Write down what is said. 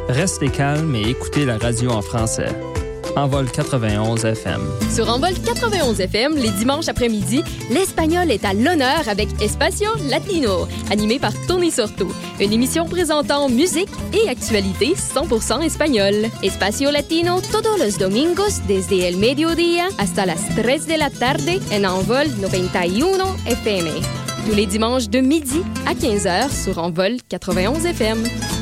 Restez calme et écoutez la radio en français. Envol 91 FM. Sur Envol 91 FM, les dimanches après-midi, l'espagnol est à l'honneur avec Espacio Latino, animé par Tony Sorto. Une émission présentant musique et actualité 100% espagnole. Espacio Latino todos los domingos desde el mediodía hasta las 3 de la tarde en Envol 91 FM. Tous les dimanches de midi à 15h sur Envol 91 FM.